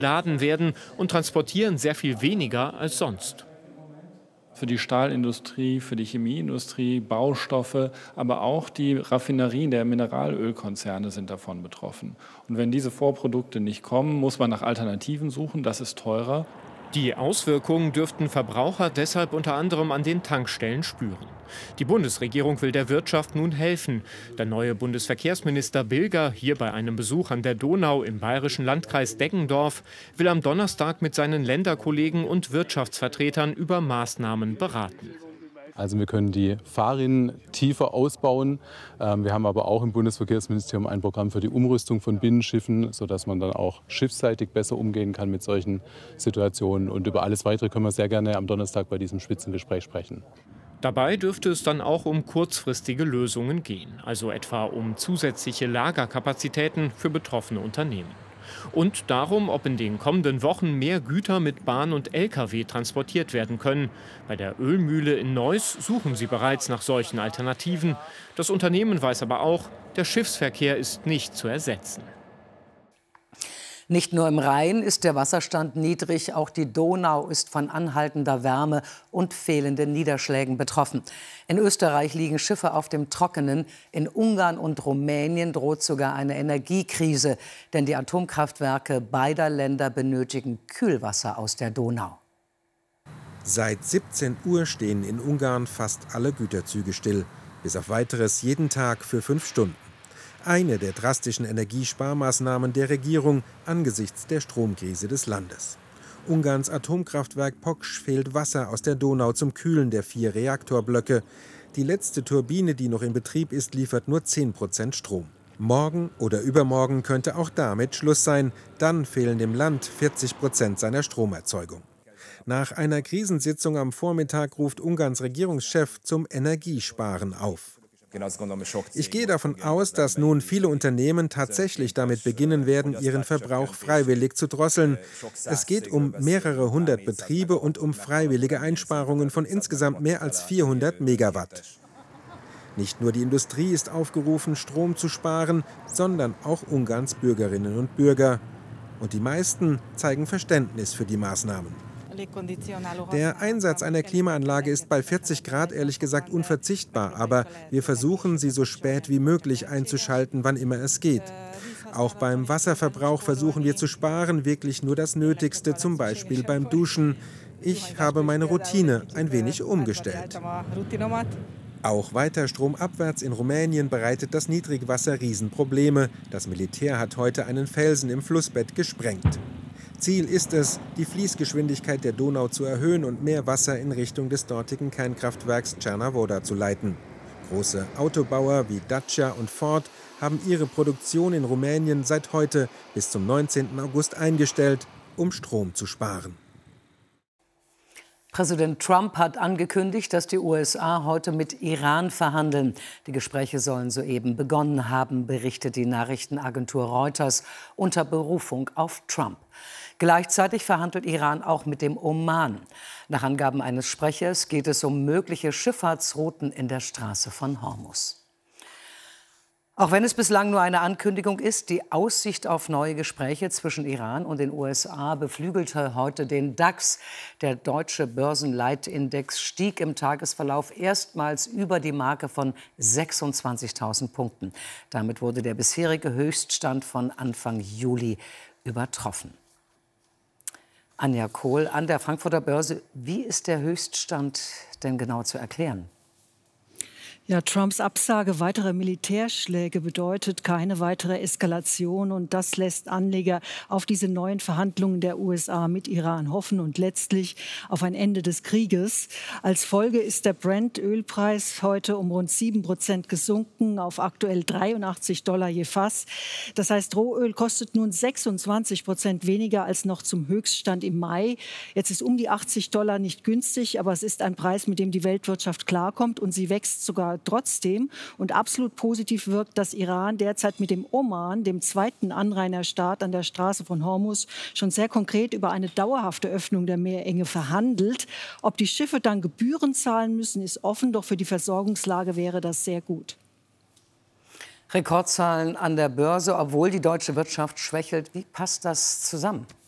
Laden werden und transportieren sehr viel weniger als sonst. Für die Stahlindustrie, für die Chemieindustrie, Baustoffe, aber auch die Raffinerien der Mineralölkonzerne sind davon betroffen. Und wenn diese Vorprodukte nicht kommen, muss man nach Alternativen suchen. Das ist teurer. Die Auswirkungen dürften Verbraucher deshalb unter anderem an den Tankstellen spüren. Die Bundesregierung will der Wirtschaft nun helfen. Der neue Bundesverkehrsminister Bilger, hier bei einem Besuch an der Donau im bayerischen Landkreis Deggendorf, will am Donnerstag mit seinen Länderkollegen und Wirtschaftsvertretern über Maßnahmen beraten. Also wir können die Fahrrinnen tiefer ausbauen. Wir haben aber auch im Bundesverkehrsministerium ein Programm für die Umrüstung von Binnenschiffen, sodass man dann auch schiffsseitig besser umgehen kann mit solchen Situationen. Und über alles Weitere können wir sehr gerne am Donnerstag bei diesem Spitzengespräch sprechen. Dabei dürfte es dann auch um kurzfristige Lösungen gehen, also etwa um zusätzliche Lagerkapazitäten für betroffene Unternehmen. Und darum, ob in den kommenden Wochen mehr Güter mit Bahn und Lkw transportiert werden können. Bei der Ölmühle in Neuss suchen sie bereits nach solchen Alternativen. Das Unternehmen weiß aber auch, der Schiffsverkehr ist nicht zu ersetzen. Nicht nur im Rhein ist der Wasserstand niedrig, auch die Donau ist von anhaltender Wärme und fehlenden Niederschlägen betroffen. In Österreich liegen Schiffe auf dem Trockenen. In Ungarn und Rumänien droht sogar eine Energiekrise, denn die Atomkraftwerke beider Länder benötigen Kühlwasser aus der Donau. Seit 17 Uhr stehen in Ungarn fast alle Güterzüge still, bis auf Weiteres jeden Tag für 5 Stunden. Eine der drastischen Energiesparmaßnahmen der Regierung angesichts der Stromkrise des Landes. Ungarns Atomkraftwerk Poksch fehlt Wasser aus der Donau zum Kühlen der 4 Reaktorblöcke. Die letzte Turbine, die noch in Betrieb ist, liefert nur 10% Strom. Morgen oder übermorgen könnte auch damit Schluss sein. Dann fehlen dem Land 40% seiner Stromerzeugung. Nach einer Krisensitzung am Vormittag ruft Ungarns Regierungschef zum Energiesparen auf. Ich gehe davon aus, dass nun viele Unternehmen tatsächlich damit beginnen werden, ihren Verbrauch freiwillig zu drosseln. Es geht um mehrere hundert Betriebe und um freiwillige Einsparungen von insgesamt mehr als 400 Megawatt. Nicht nur die Industrie ist aufgerufen, Strom zu sparen, sondern auch Ungarns Bürgerinnen und Bürger. Und die meisten zeigen Verständnis für die Maßnahmen. Der Einsatz einer Klimaanlage ist bei 40 Grad ehrlich gesagt unverzichtbar, aber wir versuchen, sie so spät wie möglich einzuschalten, wann immer es geht. Auch beim Wasserverbrauch versuchen wir zu sparen, wirklich nur das Nötigste, zum Beispiel beim Duschen. Ich habe meine Routine ein wenig umgestellt. Auch weiter stromabwärts in Rumänien bereitet das Niedrigwasser Riesenprobleme. Das Militär hat heute einen Felsen im Flussbett gesprengt. Ziel ist es, die Fließgeschwindigkeit der Donau zu erhöhen und mehr Wasser in Richtung des dortigen Kernkraftwerks Cernavodă zu leiten. Große Autobauer wie Dacia und Ford haben ihre Produktion in Rumänien seit heute bis zum 19. August eingestellt, um Strom zu sparen. Präsident Trump hat angekündigt, dass die USA heute mit Iran verhandeln. Die Gespräche sollen soeben begonnen haben, berichtet die Nachrichtenagentur Reuters unter Berufung auf Trump. Gleichzeitig verhandelt Iran auch mit dem Oman. Nach Angaben eines Sprechers geht es um mögliche Schifffahrtsrouten in der Straße von Hormuz. Auch wenn es bislang nur eine Ankündigung ist, die Aussicht auf neue Gespräche zwischen Iran und den USA beflügelte heute den DAX. Der deutsche Börsenleitindex stieg im Tagesverlauf erstmals über die Marke von 26.000 Punkten. Damit wurde der bisherige Höchststand von Anfang Juli übertroffen. Anja Kohl an der Frankfurter Börse. Wie ist der Höchststand denn genau zu erklären? Ja, Trumps Absage weiterer Militärschläge bedeutet keine weitere Eskalation. Und das lässt Anleger auf diese neuen Verhandlungen der USA mit Iran hoffen und letztlich auf ein Ende des Krieges. Als Folge ist der Brent-Ölpreis heute um rund 7% gesunken auf aktuell $83 je Fass. Das heißt, Rohöl kostet nun 26% weniger als noch zum Höchststand im Mai. Jetzt ist um die $80 nicht günstig, aber es ist ein Preis, mit dem die Weltwirtschaft klarkommt, und sie wächst sogar trotzdem. Und absolut positiv wirkt, dass Iran derzeit mit dem Oman, dem zweiten Anrainerstaat an der Straße von Hormuz, schon sehr konkret über eine dauerhafte Öffnung der Meerenge verhandelt. Ob die Schiffe dann Gebühren zahlen müssen, ist offen, doch für die Versorgungslage wäre das sehr gut. Rekordzahlen an der Börse, obwohl die deutsche Wirtschaft schwächelt. Wie passt das zusammen?